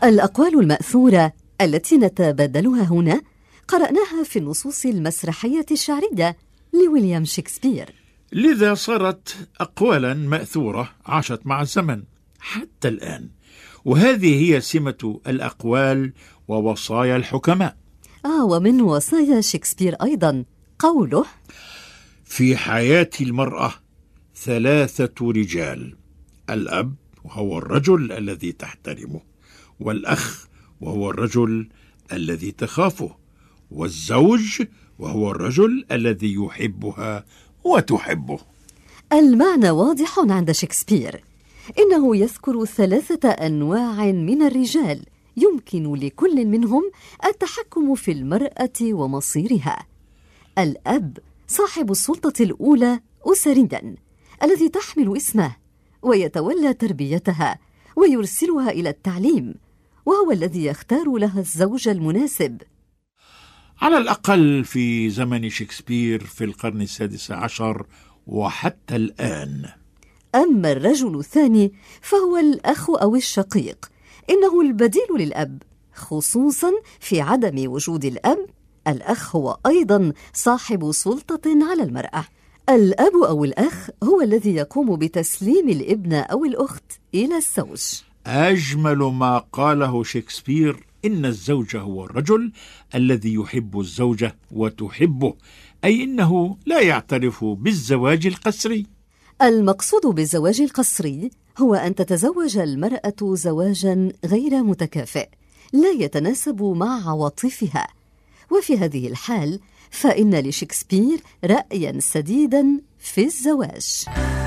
الأقوال المأثورة التي نتبادلها هنا قرأناها في النصوص المسرحية الشعرية لويليام شكسبير، لذا صارت أقوالا مأثورة عاشت مع الزمن حتى الآن، وهذه هي سمة الأقوال ووصايا الحكماء. ومن وصايا شكسبير أيضا قوله: في حياة المرأة 3 رجال: الأب وهو الرجل الذي تحترمه، والأخ وهو الرجل الذي تخافه، والزوج وهو الرجل الذي يحبها وتحبه. المعنى واضح عند شكسبير، إنه يذكر 3 أنواع من الرجال يمكن لكل منهم التحكم في المرأة ومصيرها. الأب صاحب السلطة الأولى أسريا، الذي تحمل اسمه ويتولى تربيتها ويرسلها إلى التعليم، وهو الذي يختار لها الزوج المناسب. على الأقل في زمن شكسبير في القرن 16 وحتى الآن. أما الرجل الثاني فهو الأخ أو الشقيق، إنه البديل للأب، خصوصا في عدم وجود الأب. الأخ هو أيضا صاحب سلطة على المرأة. الأب أو الأخ هو الذي يقوم بتسليم الابن أو الأخت إلى الزوج. أجمل ما قاله شكسبير: إن الزوج هو الرجل الذي يحب الزوجة وتحبه، أي إنه لا يعترف بالزواج القسري. المقصود بالزواج القسري هو أن تتزوج المرأة زواجا غير متكافئ لا يتناسب مع عواطفها، وفي هذه الحال فإن لشكسبير رأيا سديدا في الزواج.